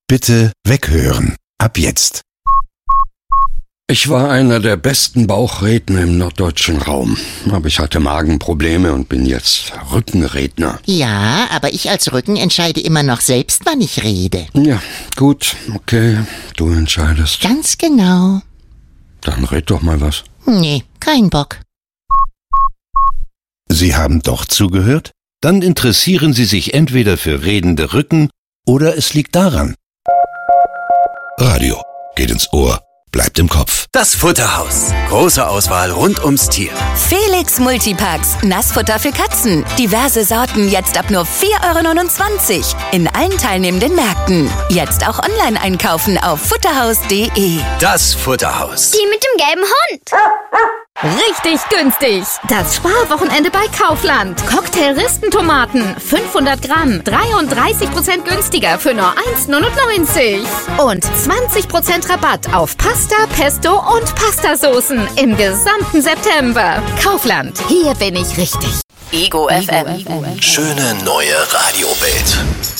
Bitte weghören. Ab jetzt. Ich war einer der besten Bauchredner im norddeutschen Raum. Aber ich hatte Magenprobleme und bin jetzt Rückenredner. Ja, aber ich als Rücken entscheide immer noch selbst, wann ich rede. Ja, gut, okay, du entscheidest. Ganz genau. Dann red doch mal was. Nee, kein Bock. Sie haben doch zugehört? Dann interessieren Sie sich entweder für redende Rücken oder es liegt daran. Radio geht ins Ohr, bleibt im Kopf. Das Futterhaus. Große Auswahl rund ums Tier. Felix Multipacks, Nassfutter für Katzen. Diverse Sorten jetzt ab nur 4,29 € in allen teilnehmenden Märkten. Jetzt auch online einkaufen auf futterhaus.de. Das Futterhaus. Die mit dem gelben Hund. Richtig günstig. Das Sparwochenende bei Kaufland. Cocktail-Ristentomaten, 500 Gramm, 33% günstiger für nur 1,99 €. Und 20% Rabatt auf Pasta, Pesto und Pastasoßen im gesamten September. Kaufland, hier bin ich richtig. Ego FM. Schöne neue Radiowelt.